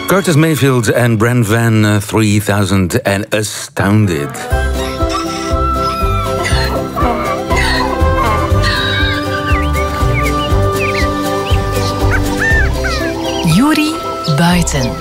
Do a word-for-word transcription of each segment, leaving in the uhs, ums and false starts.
Curtis Mayfield en Bren Van uh, three thousand en Astounded. Yuri Buiten.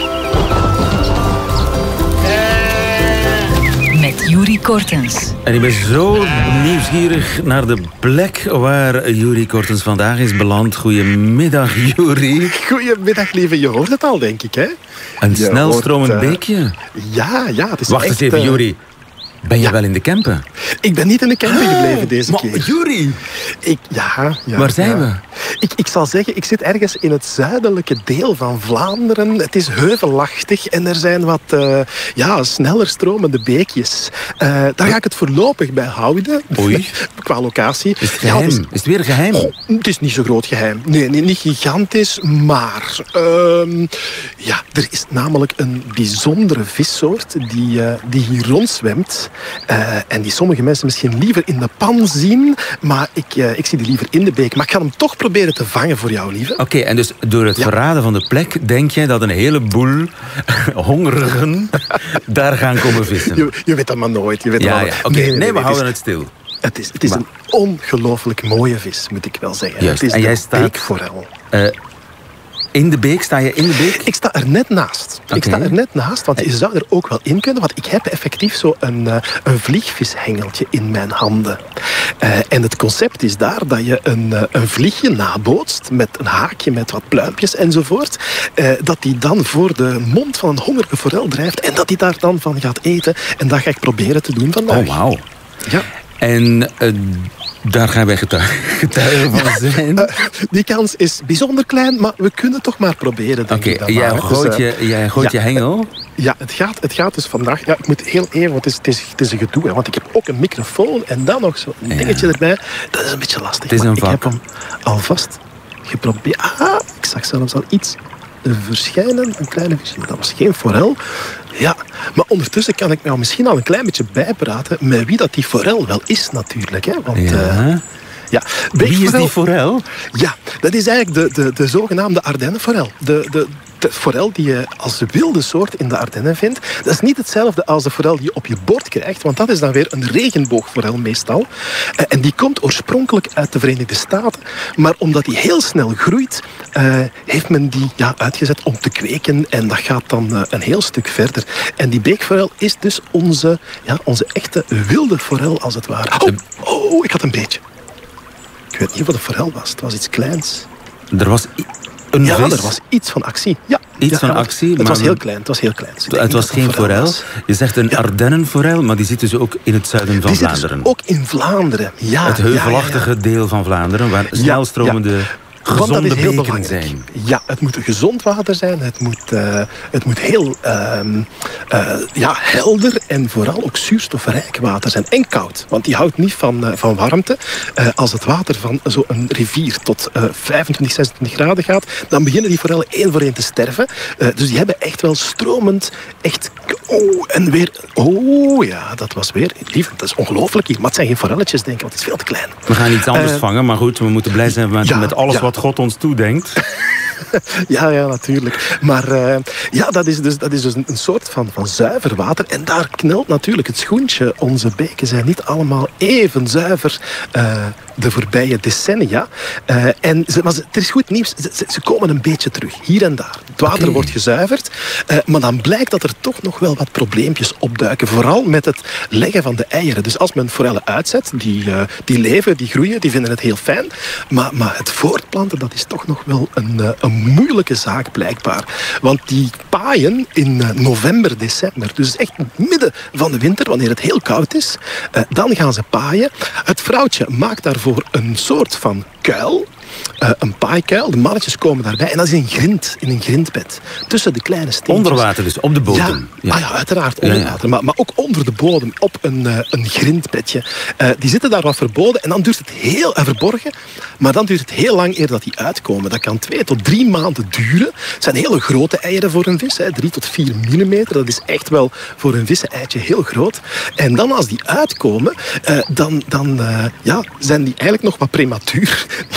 Met Yuri Kortens. En ik ben zo nieuwsgierig naar de plek waar Yuri Kortens vandaag is beland. Goedemiddag, Yuri. Goedemiddag, lieve. Je hoort het al, denk ik, hè? Een Je snelstromend hoort, uh, beekje. Ja, ja. Het is Wacht echt, eens even, uh, Yuri. Ben je ja. wel in de Kempen? Ik ben niet in de camping gebleven deze maar, keer. Yuri! Ik, ja, ja, Waar zijn ja. we? Ik, ik zal zeggen, ik zit ergens in het zuidelijke deel van Vlaanderen. Het is heuvelachtig en er zijn wat uh, ja, sneller stromende beekjes. Uh, daar ga ik het voorlopig bij houden. Oei. Qua locatie. Is het geheim? Ja, het, is, is het weer geheim? oh, het is niet zo groot geheim. Nee, nee niet gigantisch, maar... Uh, ja, er is namelijk een bijzondere vissoort die, uh, die hier rondzwemt. Uh, en die sommige mensen misschien liever in de pan zien. Maar ik, uh, ik zie die liever in de beek. Maar ik ga hem toch proberen te vangen voor jou, lieve. Oké, okay, en dus door het ja. verraden van de plek denk jij dat een heleboel hongerigen daar gaan komen vissen? Je, je weet dat maar nooit. Je weet ja, dat ja. maar... Oké, okay, nee, nee, nee, nee, we houden het het stil. Het is, het is maar... een ongelooflijk mooie vis, moet ik wel zeggen. Juist. Het is en jij de staat... beekforel. Uh, In de beek? Sta je in de beek? Ik sta er net naast. Okay. Ik sta er net naast, want je zou er ook wel in kunnen. Want ik heb effectief zo een, uh, een vliegvishengeltje in mijn handen. Uh, en het concept is daar dat je een, uh, een vliegje nabootst met een haakje met wat pluimpjes enzovoort. Uh, dat die dan voor de mond van een hongerige forel drijft en dat die daar dan van gaat eten. En dat ga ik proberen te doen vandaag. Oh, wauw. Ja. En... Uh, Daar gaan wij getuigen van zijn. Ja, uh, die kans is bijzonder klein, maar we kunnen toch maar proberen. Oké, okay, jij gooit, dus, uh, je, jij gooit ja, je hengel. Ja, het gaat, het gaat dus vandaag... Ja, ik moet heel even, want het is, het is, het is een gedoe. Hè, want ik heb ook een microfoon en dan nog zo'n ja. dingetje erbij. Dat is een beetje lastig. Het is een maar vak. Ik heb hem alvast geprobeerd. Ah, ik zag zelfs al iets verschijnen. Een kleine visje. Dat was geen forel. Ja, maar ondertussen kan ik nou misschien al een klein beetje bijpraten met wie dat die forel wel is natuurlijk. Hè? Want, ja. Uh, ja, wie is die forel? Ja, dat is eigenlijk de, de, de zogenaamde Ardennenforel. De, de, de forel die je als wilde soort in de Ardennen vindt. Dat is niet hetzelfde als de forel die je op je bord krijgt, want dat is dan weer een regenboogforel meestal. En die komt oorspronkelijk uit de Verenigde Staten, maar omdat die heel snel groeit, uh, heeft men die ja, uitgezet om te kweken en dat gaat dan uh, een heel stuk verder. En die beekforel is dus onze, ja, onze echte wilde forel als het ware. Oh, oh, ik had een beetje. Ik weet niet wat een forel was. Het was iets kleins. Er was een ja, vis? er was iets van actie. Ja, iets ja, van ja, actie? Het maar was heel klein. Het was heel klein. Dus het was geen forel. Was. Je zegt een ja. Ardennenforel, maar die zit dus ook in het zuiden van die Vlaanderen. Zit dus ook in Vlaanderen, ja. Het heuvelachtige ja, ja, ja. deel van Vlaanderen, waar snelstromende... Ja. Want dat is heel beken belangrijk. Zijn. Ja, het moet gezond water zijn. Het moet, uh, het moet heel uh, uh, ja, helder en vooral ook zuurstofrijk water zijn. En koud, want die houdt niet van, uh, van warmte. Uh, als het water van zo'n rivier tot uh, vijfentwintig, zesentwintig graden gaat, dan beginnen die forellen één voor één te sterven. Uh, dus die hebben echt wel stromend, echt... Oh, en weer... Oh, ja, dat was weer... Lief, dat is ongelooflijk hier. Maar het zijn geen forelletjes, denk ik, want het is veel te klein. We gaan iets anders uh, vangen, maar goed, we moeten blij zijn met, ja, met alles ja. wat God ons toedenkt. Ja, ja, natuurlijk. Maar uh, ja, dat is dus, dat is dus een, een soort van, van zuiver water. En daar knelt natuurlijk het schoentje. Onze beken zijn niet allemaal even zuiver uh, de voorbije decennia. Uh, en ze, maar ze, er is goed nieuws. Ze, ze komen een beetje terug, hier en daar. Het water okay. wordt gezuiverd. Uh, maar dan blijkt dat er toch nog wel wat probleempjes opduiken. Vooral met het leggen van de eieren. Dus als men forellen uitzet, die, uh, die leven, die groeien, die vinden het heel fijn. Maar, maar het voortplanten, dat is toch nog wel een, uh, een moeilijke zaak blijkbaar. Want die paaien in uh, november, december, dus echt midden van de winter, wanneer het heel koud is, uh, dan gaan ze paaien. Het vrouwtje maakt daarvoor een soort van kuil. Uh, een paaikuil, de mannetjes komen daarbij en dat is in grind, in een grindbed. Tussen de kleine steentjes. Onder water dus, op de bodem. Ja, ja. Ah, ja uiteraard onder water, ja, ja. Maar, maar ook onder de bodem, op een, uh, een grindbedje. Uh, die zitten daar wat verboden en dan duurt het heel, uh, verborgen, maar dan duurt het heel lang eer dat die uitkomen. Dat kan twee tot drie maanden duren. Het zijn hele grote eieren voor een vis, hè, drie tot vier millimeter. Dat is echt wel voor een visseneitje heel groot. En dan als die uitkomen, uh, dan, dan uh, ja, zijn die eigenlijk nog wat prematuur. Die hebben nog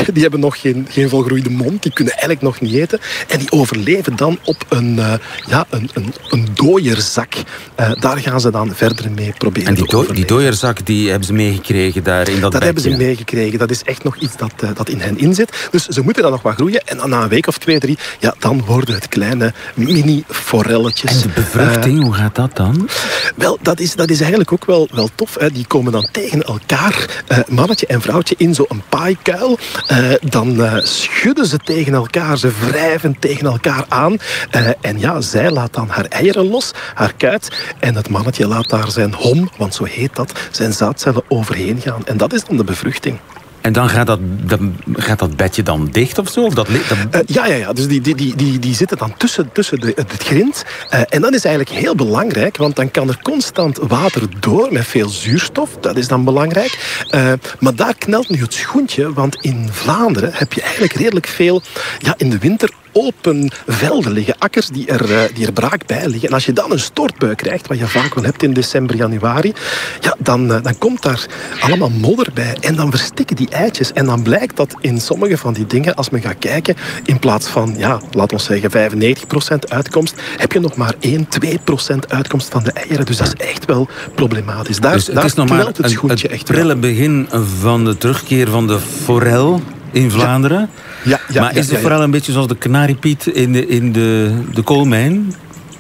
nog geen, geen volgroeide mond. Die kunnen eigenlijk nog niet eten. En die overleven dan op een, uh, ja, een, een, een dooierzak. Uh, daar gaan ze dan verder mee proberen en die te overleven. Die dooierzak die hebben ze meegekregen daar in dat Dat bekje. hebben ze meegekregen. Dat is echt nog iets dat, uh, dat in hen inzit. Dus ze moeten dan nog wat groeien. En dan na een week of twee, drie, ja, dan worden het kleine mini-forelletjes. En de bevruchting, uh, hoe gaat dat dan? Wel, dat is, dat is eigenlijk ook wel, wel tof. Hè. Die komen dan tegen elkaar, uh, mannetje en vrouwtje, in zo'n paaikuil. Uh, dan uh, schudden ze tegen elkaar, ze wrijven tegen elkaar aan. Uh, en ja, zij laat dan haar eieren los, haar kuit. En het mannetje laat daar zijn hom, want zo heet dat, zijn zaadcellen overheen gaan. En dat is dan de bevruchting. En dan gaat dat, dan gaat dat bedje dan dicht of zo? Of dat, dat... Uh, ja, ja, ja, dus die, die, die, die, die zitten dan tussen, tussen de, het grind. Uh, en dat is eigenlijk heel belangrijk, want dan kan er constant water door met veel zuurstof. Dat is dan belangrijk. Uh, maar daar knelt nu het schoentje, want in Vlaanderen heb je eigenlijk redelijk veel, ja, in de winter open velden liggen, akkers die er, die er braak bij liggen. En als je dan een stortbui krijgt, wat je vaak wel hebt in december, januari, ja, dan, dan komt daar allemaal modder bij en dan verstikken die eitjes. En dan blijkt dat in sommige van die dingen, als men gaat kijken, in plaats van, ja, laten we zeggen vijfennegentig procent uitkomst, heb je nog maar één, twee procent uitkomst van de eieren. Dus dat is echt wel problematisch. Daar, dus het daar is nog maar het schoentje het echt prille wel. begin van de terugkeer van de forel in Vlaanderen. Ja, ja, maar is de ja, ja, forel ja. een beetje zoals de kanariepiet in de, in de, de koolmijn?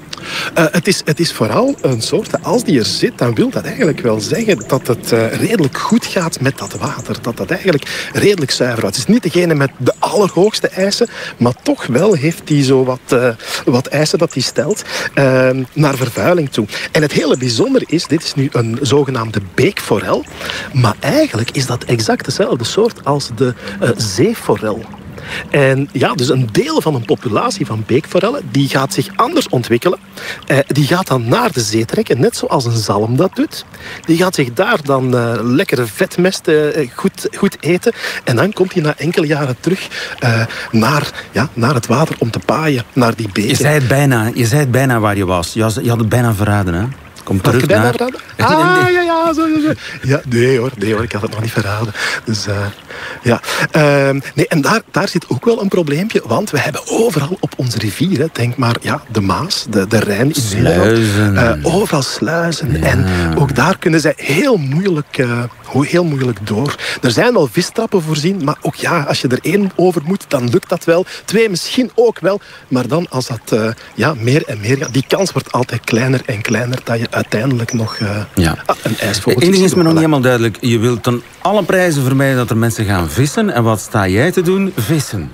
Uh, het, is, het is vooral een soort, als die er zit, dan wil dat eigenlijk wel zeggen dat het uh, redelijk goed gaat met dat water. Dat dat eigenlijk redelijk zuiver wordt. Het is niet degene met de allerhoogste eisen, maar toch wel heeft hij zo wat, uh, wat eisen dat hij stelt uh, naar vervuiling toe. En het hele bijzondere is, dit is nu een zogenaamde beekforel, maar eigenlijk is dat exact dezelfde soort als de uh, zeeforel. En ja, dus een deel van een populatie van beekforellen, die gaat zich anders ontwikkelen. Eh, die gaat dan naar de zee trekken, net zoals een zalm dat doet. Die gaat zich daar dan uh, lekkere vetmest uh, goed, goed eten. En dan komt hij na enkele jaren terug uh, naar, ja, naar het water om te paaien, naar die beken. Je zei het bijna, je zei het bijna waar je was. Je had, je had het bijna verraden, hè? Kom terug naar... Ah, ja, ja, zo, zo. Ja, nee hoor, nee hoor, ik had het nog niet verraden. Dus, uh, ja. Uh, nee, en daar, daar zit ook wel een probleempje, want we hebben overal op onze rivieren, denk maar, ja, de Maas, de, de Rijn in sluizen. Nederland. Uh, overal sluizen. Ja. En ook daar kunnen zij heel moeilijk, uh, heel moeilijk door. Er zijn wel vistrappen voorzien, maar ook ja, als je er één over moet, dan lukt dat wel. Twee misschien ook wel, maar dan als dat uh, ja, meer en meer gaat, die kans wordt altijd kleiner en kleiner dat je uiteindelijk nog uh, ja. een ijsvogeltje... Eén ding is me nog niet helemaal duidelijk. Je wilt dan alle prijzen vermijden dat er mensen gaan vissen. En wat sta jij te doen? Vissen.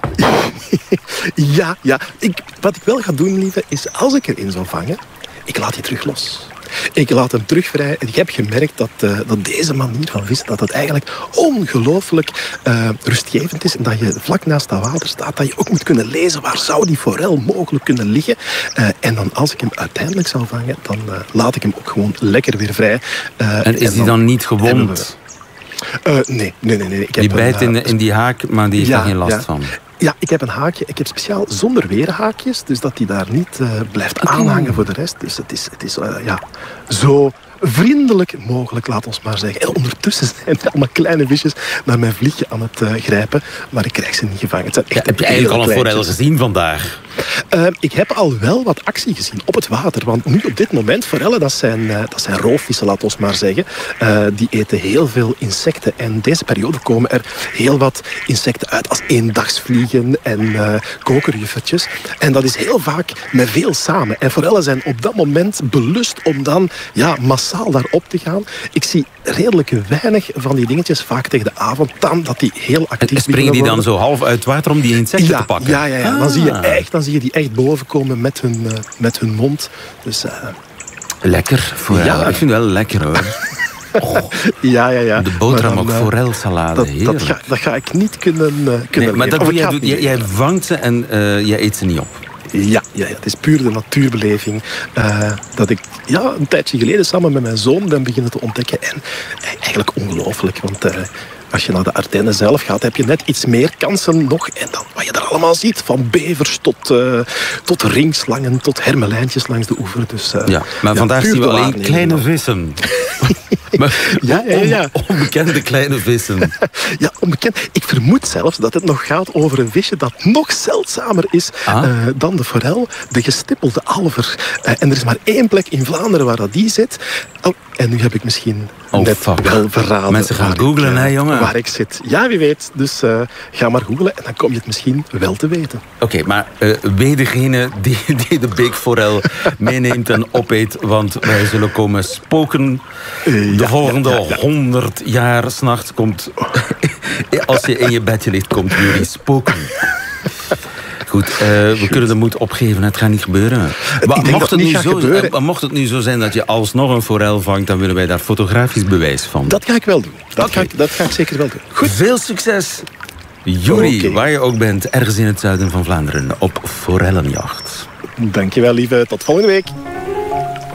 ja, ja. Ik, wat ik wel ga doen, lieve, is als ik erin zou vangen, ik laat die terug los. Ik laat hem terug vrij. En ik heb gemerkt dat, uh, dat deze manier van vissen, dat het eigenlijk ongelooflijk uh, rustgevend is. En dat je vlak naast dat water staat, dat je ook moet kunnen lezen waar zou die forel mogelijk kunnen liggen. Uh, en dan als ik hem uiteindelijk zou vangen, dan uh, laat ik hem ook gewoon lekker weer vrij. Uh, en is en die dan, dan niet gewond? Uh, nee, nee, nee. nee. Ik die heb bijt een, in, in die haak, maar die heeft ja, er geen last ja. van. Ja, ik heb een haakje. Ik heb speciaal zonder weerhaakjes, dus dat die daar niet uh, blijft okay. aanhangen voor de rest. Dus het is, het is uh, ja, zo vriendelijk mogelijk, laat ons maar zeggen. En ondertussen zijn er allemaal kleine visjes naar mijn vliegje aan het uh, grijpen, maar ik krijg ze niet gevangen. Het zijn echt ja, heb je eigenlijk al een forel gezien vandaag? Uh, ik heb al wel wat actie gezien op het water. Want nu op dit moment, forellen, dat zijn, uh, dat zijn roofvissen, laat ons maar zeggen. Uh, die eten heel veel insecten. En deze periode komen er heel wat insecten uit als eendagsvliegen en uh, kokerjuffertjes. En dat is heel vaak met veel samen. En forellen zijn op dat moment belust om dan ja, massaal daarop te gaan. Ik zie redelijk weinig van die dingetjes, vaak tegen de avond, dan dat die heel actief en springen die dan zo half uit water om die insecten ja, te pakken? Ja, ja, ja. Ah. Dan zie je echt, dan zie je die echt bovenkomen met hun, uh, met hun mond. Dus, uh... lekker, forel. Ja. Ik vind het wel lekker hoor. Oh. Ja, ja, ja. De boterham dan, ook, uh, forelsalade. Dat, dat, ga, dat ga ik niet kunnen, uh, kunnen nee, maar dat, jij, doet, jij, jij doen. vangt ze en uh, jij eet ze niet op. Ja, ja, ja, het is puur de natuurbeleving uh, dat ik ja, een tijdje geleden samen met mijn zoon ben beginnen te ontdekken. En eigenlijk ongelooflijk, want uh, als je naar de Ardennen zelf gaat, heb je net iets meer kansen nog. En dan wat je daar allemaal ziet, van bevers tot, uh, tot ringslangen, tot hermelijntjes langs de oever. Dus, uh, ja, maar ja, vandaag zien we alleen waarneming. kleine vissen. Maar Ja, ja, ja. on- onbekende kleine vissen. Ja, onbekend. Ik vermoed zelfs dat het nog gaat over een visje dat nog zeldzamer is Ah. eh, dan de forel, de gestippelde alver. Eh, en er is maar één plek in Vlaanderen waar dat die zit. Oh, en nu heb ik misschien Oh, net fuck. wel verraden. Mensen gaan waar ik, googlen, eh, hè, jongen? Waar ik zit. Ja, wie weet. Dus uh, ga maar googlen en dan kom je het misschien wel te weten. Oké, okay, maar uh, wee degene die, die de beekforel meeneemt en opeet, want wij zullen komen spoken. Uh, de ja, volgende ja, ja, ja. honderd jaar s'nachts komt, als je in je bedje ligt, komt jullie spoken. Goed, uh, we Goed. kunnen de moed opgeven. Het gaat niet gebeuren. Maar mocht, het niet nu zo, gebeuren. mocht het nu zo zijn dat je alsnog een forel vangt, dan willen wij daar fotografisch bewijs van. Dat ga ik wel doen. Dat, okay. ga, ik, dat ga ik zeker wel doen. Goed. Veel succes, Yuri, okay. waar je ook bent, ergens in het zuiden van Vlaanderen, op forellenjacht. Dankjewel, lieve. Tot volgende week.